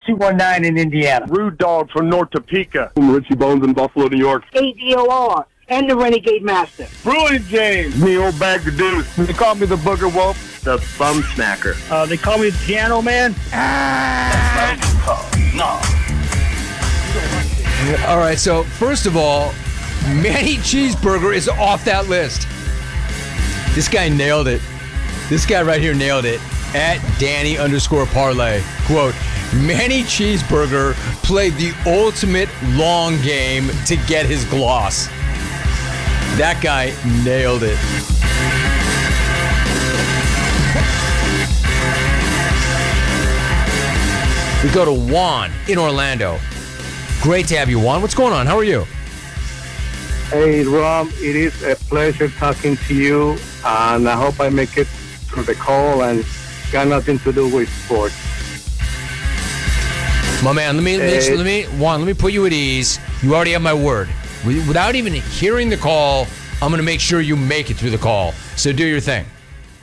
219 in Indiana. Rude Dog from North Topeka. I'm Richie Bones in Buffalo, New York. ADOR and the Renegade Master. Brewing James. Me, old bag of deuce. They call me the Booger Wolf. The Bum Smacker. They call me the Piano Man. All right, so first of all, Manny Cheeseburger is off that list. This guy nailed it. This guy right here nailed it. At Danny_parlay. Quote, Manny Cheeseburger played the ultimate long game to get his gloss. That guy nailed it. We go to Juan in Orlando. Great to have you, Juan. What's going on? How are you? Hey, Rom, it is a pleasure talking to you, and I hope I make it through the call and got nothing to do with sports. My man, let me put you at ease. You already have my word. Without even hearing the call, I'm going to make sure you make it through the call. So do your thing.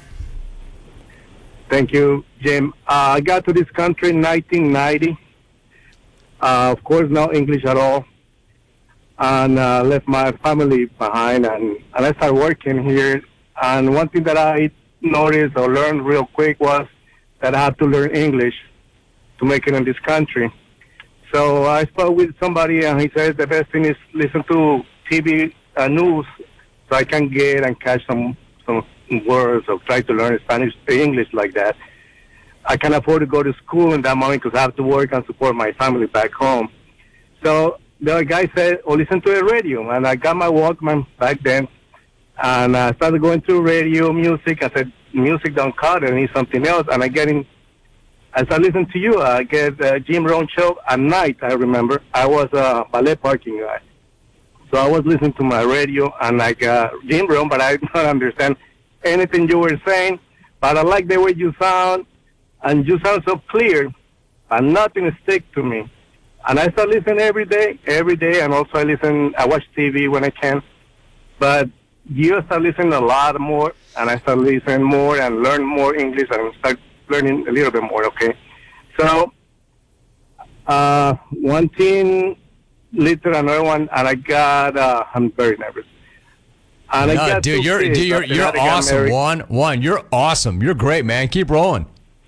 Thank you, Jim. I got to this country in 1990. Of course, no English at all. And left my family behind, and I started working here. And one thing that I noticed or learned real quick was that I had to learn English to make it in this country. So I spoke with somebody, and he said the best thing is listen to TV news so I can get and catch some words or try to learn English like that. I can afford to go to school in that moment because I have to work and support my family back home. So the guy said, listen to the radio. And I got my Walkman back then, and I started going through radio, music. I said, music don't cut it, I need something else. And as I listen to you, I get Jim Rohn show at night, I remember. I was a ballet parking guy. So I was listening to my radio, and I got Jim Rohn, but I don't understand anything you were saying. But I like the way you sound, and you sound so clear, but nothing stick to me. And I start listening every day, and also I watch TV when I can. But you start listening a lot more, and I start listening more and learn more English and start learning a little bit more, okay? So, one thing led to another one, and I'm very nervous. And You're awesome, Juan. You're awesome. You're great, man. Keep rolling.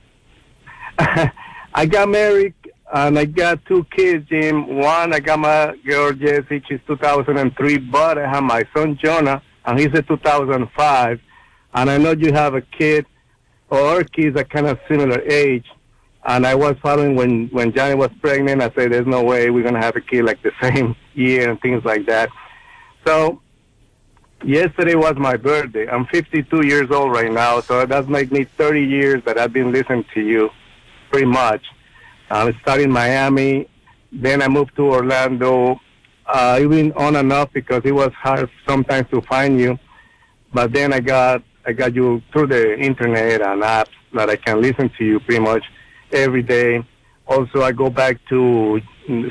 I got married, and I got 2 kids, Jim. One, I got my girl, Jessie. She's 2003, but I have my son, Jonah, and he's a 2005. And I know you have a kid, or our kids are kind of similar age. And I was following when Johnny was pregnant. I said, there's no way we're going to have a kid like the same year and things like that. So yesterday was my birthday. I'm 52 years old right now, so that makes me 30 years that I've been listening to you, pretty much. I started in Miami, then I moved to Orlando, even on and off because it was hard sometimes to find you. But then I got you through the internet and apps that I can listen to you pretty much every day. Also, I go back to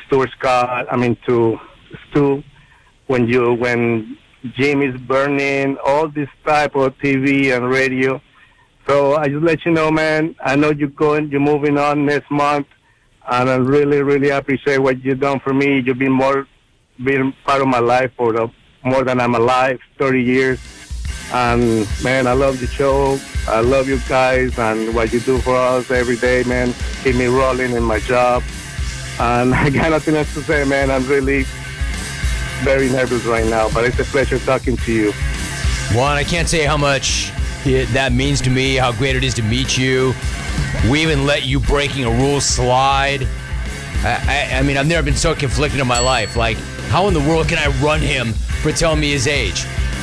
to Stu, when Jim is burning, all this type of TV and radio. So I just let you know, man, I know you're moving on next month, and I really, really appreciate what you've done for me. You've been part of my life for more than I'm alive, 30 years. And, man, I love the show. I love you guys and what you do for us every day, man. Keep me rolling in my job. And I got nothing else to say, man. I'm really very nervous right now, but it's a pleasure talking to you. Juan, I can't say how much that means to me, how great it is to meet you. We even let you breaking a rule slide. I mean, I've never been so conflicted in my life. Like, how in the world can I run him for telling me his age?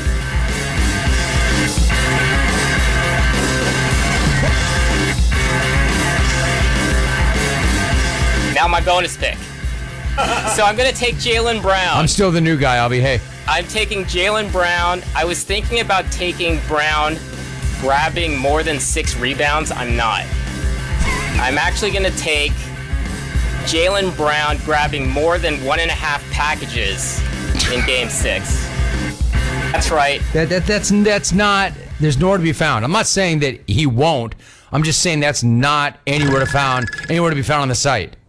Now my bonus pick. So I'm going to take Jaylen Brown. I'm still the new guy, Albie. Hey. I'm taking Jaylen Brown. I was thinking about taking Brown grabbing more than 6 rebounds. I'm not. I'm actually going to take Jaylen Brown grabbing more than 1.5 packages in Game 6. That's right. That's not. There's nowhere to be found. I'm not saying that he won't. I'm just saying that's not anywhere to be found on the site.